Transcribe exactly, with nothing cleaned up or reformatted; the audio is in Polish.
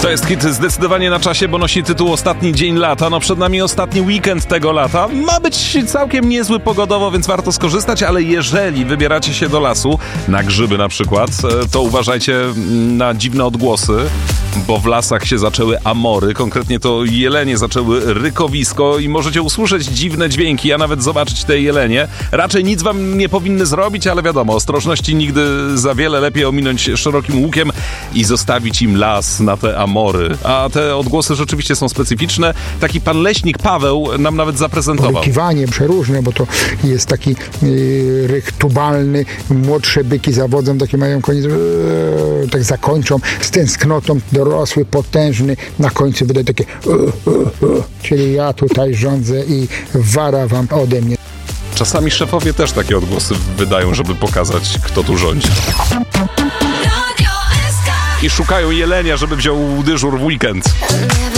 To jest hit zdecydowanie na czasie, bo nosi tytuł Ostatni dzień lata. No przed nami ostatni weekend tego lata. Ma być całkiem niezły pogodowo, więc warto skorzystać, ale jeżeli wybieracie się do lasu, na grzyby na przykład, to uważajcie na dziwne odgłosy, bo w lasach się zaczęły amory, konkretnie to jelenie zaczęły rykowisko i możecie usłyszeć dziwne dźwięki, a nawet zobaczyć te jelenie. Raczej nic wam nie powinny zrobić, ale wiadomo, ostrożności nigdy za wiele, lepiej ominąć szerokim łukiem i zostawić im las na te amory. A te odgłosy rzeczywiście są specyficzne. Taki pan leśnik Paweł nam nawet zaprezentował. Rykiwanie przeróżne, bo to jest taki yy, rych tubalny, młodsze byki zawodzą, takie mają koniec, yy, tak zakończą z tęsknotą, dorosły, potężny, na końcu wydaje takie yy, yy, yy. Czyli ja tutaj rządzę i wara wam ode mnie. Czasami szefowie też takie odgłosy wydają, żeby pokazać, kto tu rządzi. I szukają jelenia, żeby wziął dyżur w weekend.